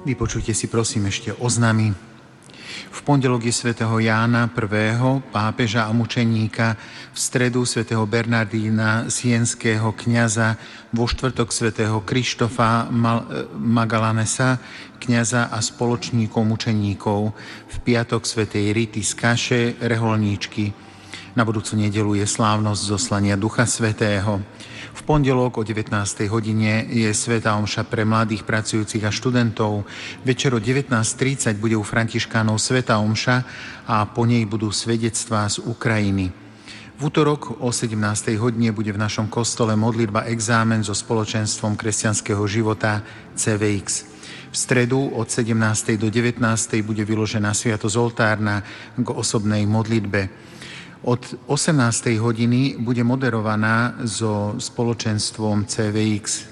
Vypočujte si prosím ešte oznámy. V pondelok je svätého Jána I., pápeža a mučeníka, v stredu svätého Bernardína, sienského kňaza, vo štvrtok svätého Krištofa Magalanesa, kňaza a spoločníkov mučeníkov, v piatok svätej Rity z Kaše, reholníčky. Na budúcu nedeľu je slávnosť zoslania Ducha Svätého. V pondelok o 19. hodine je svätá omša pre mladých pracujúcich a študentov. Večer o 19:30 bude u františkánov svätá omša a po nej budú svedectvá z Ukrajiny. V útorok o 17. hodine bude v našom kostole modlitba exámen so spoločenstvom kresťanského života CVX. V stredu od 17. do 19. bude vyložená sviatosť oltárna k osobnej modlitbe. Od 18. hodiny bude moderovaná so spoločenstvom CVX.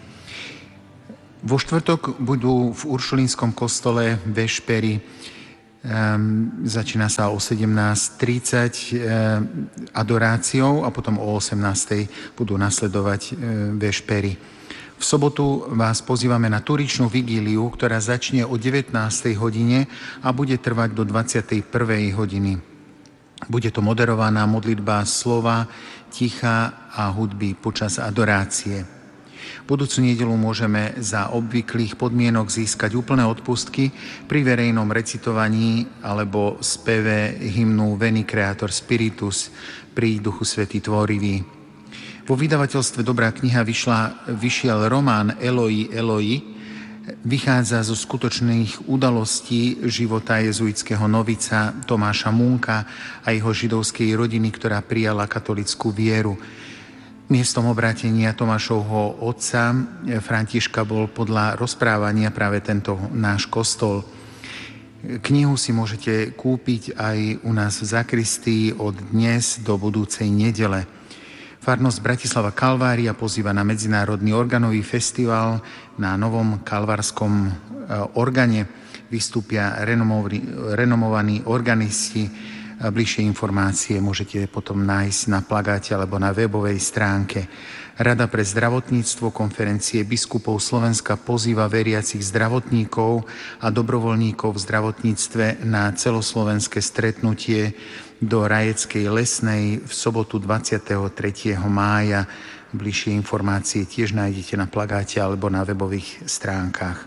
Vo štvrtok budú v Uršulínskom kostole vešpery. Začína sa o 17:30 adoráciou a potom o 18. budú nasledovať vešpery. V sobotu vás pozývame na Turičnú vigíliu, ktorá začne o 19. hodine a bude trvať do 21. hodiny. Bude to moderovaná modlitba slova, ticha a hudby počas adorácie. Budúcu nedeľu môžeme za obvyklých podmienok získať úplné odpustky pri verejnom recitovaní alebo speve hymnu Veni Creator Spiritus pri Duchu Svätý Tvorivý. Vo vydavateľstve Dobrá kniha vyšiel román Eloi, Eloi. Vychádza zo skutočných udalostí života jezuitského novica Tomáša Munka a jeho židovskej rodiny, ktorá prijala katolickú vieru. Miestom obrátenia Tomášovho otca Františka bol podľa rozprávania práve tento náš kostol. Knihu si môžete kúpiť aj u nás v zakristii od dnes do budúcej nedele. Farnosť Bratislava Kalvária pozýva na Medzinárodný organový festival. Na novom kalvárskom organe vystúpia renomovaní organisti. Bližšie informácie môžete potom nájsť na plagáte alebo na webovej stránke. Rada pre zdravotníctvo konferencie biskupov Slovenska pozýva veriacich zdravotníkov a dobrovoľníkov v zdravotníctve na celoslovenské stretnutie do Rajeckej Lesnej v sobotu 23. mája. Bližšie informácie tiež nájdete na plagáte alebo na webových stránkach.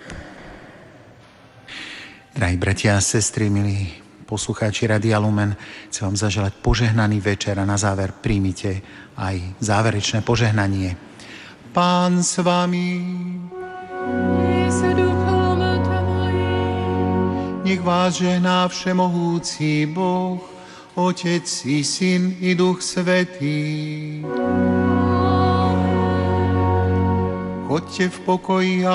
Drahí bratia a sestry, milí poslucháči Rádia Lumen, chcem vám zaželať požehnaný večer a na záver príjmite aj záverečné požehnanie. Pán s vami. Nech vás žehná všemohúci Boh, Otec i Syn i Duch Svätý. Choďte v pokoji a